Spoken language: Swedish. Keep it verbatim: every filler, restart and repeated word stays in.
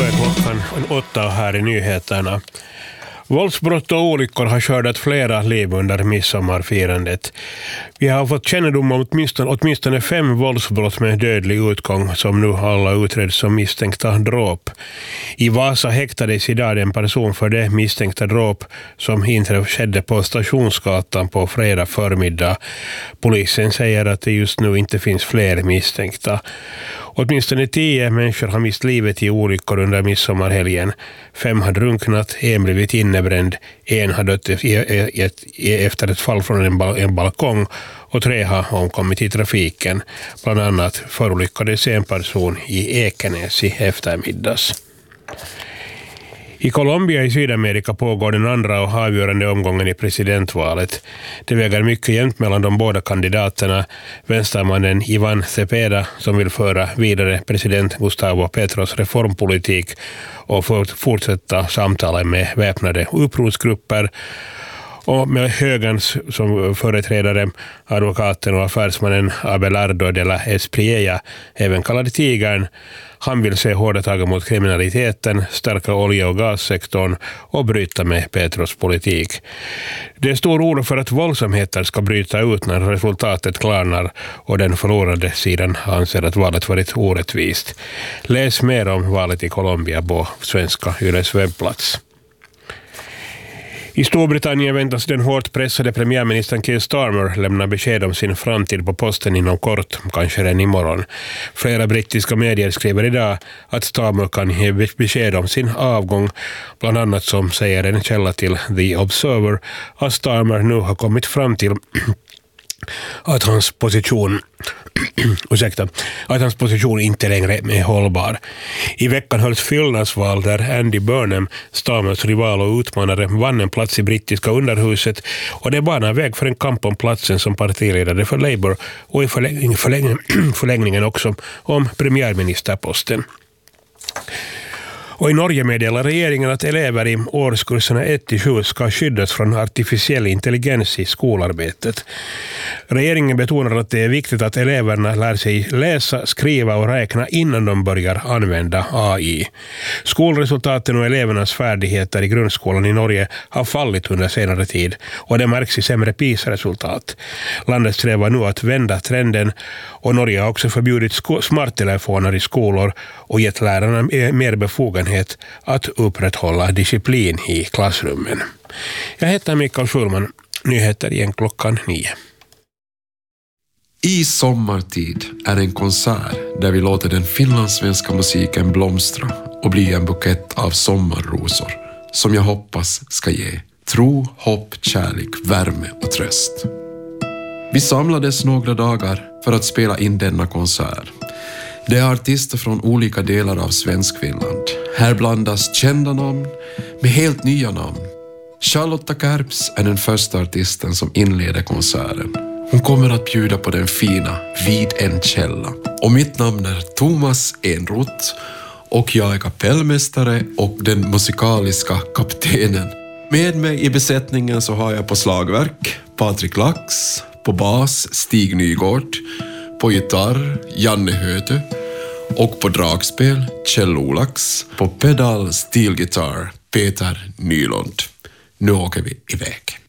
är klockan åtta här i nyheterna. Våldsbrott och olyckor har skördat flera liv under midsommarfirandet. Vi har fått kännedom om åtminstone, åtminstone fem våldsbrott med dödlig utgång som nu alla utreds som misstänkta dråp. I Vasa häktades idag en person för det misstänkta dråp som inträff skedde på Stationsgatan på fredag förmiddag. Polisen säger att det just nu inte finns fler misstänkta. Åtminstone tio människor har mist livet i olyckor under midsommarhelgen. Fem har drunknat, en blivit innebränd, en har dött efter ett fall från en, bal- en balkong och tre har omkommit i trafiken. Bland annat förolyckades en person i Ekenäs i eftermiddags. I Colombia i Sydamerika pågår den andra och avgörande omgången i presidentvalet. Det väger mycket jämnt mellan de båda kandidaterna. Vänstermannen Ivan Cepeda som vill föra vidare president Gustavo Petros reformpolitik och fortsätta samtala med väpnade upprorsgrupper. Och med högerns som företrädare advokaten och affärsmannen Abelardo de la Espriella, även kallad Tigern. Han vill se hårda tag mot kriminaliteten, stärka olje- och gassektorn och bryta med Petros politik. Det är stor oro för att våldsamheter ska bryta ut när resultatet klarnar och den förlorade sidan anser att valet varit orättvist. Läs mer om valet i Colombia på svenska Yles webbplats. I Storbritannien väntas den hårt pressade premiärministern Keir Starmer lämna besked om sin framtid på posten inom kort, kanske redan imorgon. Flera brittiska medier skriver idag att Starmer kan ge besked om sin avgång, bland annat som säger en källa till The Observer att Starmer nu har kommit fram till att hans position ursäkta, att hans position inte längre är hållbar. I veckan hölls fyllnadsval där Andy Burnham, Starmers rival och utmanare, vann en plats i brittiska underhuset och det banar väg för en kamp om platsen som partiledare för Labour och i förläng- förläng- förlängningen också om premiärministerposten. Och i Norge meddelar regeringen att elever i årskurserna ett till sju ska skyddas från artificiell intelligens i skolarbetet. Regeringen betonar att det är viktigt att eleverna lär sig läsa, skriva och räkna innan de börjar använda A I. Skolresultaten och elevernas färdigheter i grundskolan i Norge har fallit under senare tid och det märks i sämre PISA-resultat. Landet strävar nu att vända trenden och Norge har också förbjudit sko- smarttelefoner i skolor och gett lärarna mer befogenhet att upprätthålla disciplin i klassrummen. Jag heter Mikael Schulman, nyheter igen klockan nio. I sommartid är en konsert där vi låter den finlandssvenska musiken blomstra och bli en bukett av sommarrosor som jag hoppas ska ge tro, hopp, kärlek, värme och tröst. Vi samlades några dagar för att spela in denna konsert. Det är artister från olika delar av Svenskfinland. Här blandas kända namn med helt nya namn. Charlotta Kärps är den första artisten som inleder konserten. Hon kommer att bjuda på den fina Vid en källa. Och mitt namn är Thomas Enroth och jag är kapellmästare och den musikaliska kaptenen. Med mig i besättningen så har jag på slagverk Patrik Lax, på bas Stig Nygård, på gitarr Janne Höte och på dragspel Kjell Olax, på pedal stilgitarr Peter Nylund. Nu åker vi iväg.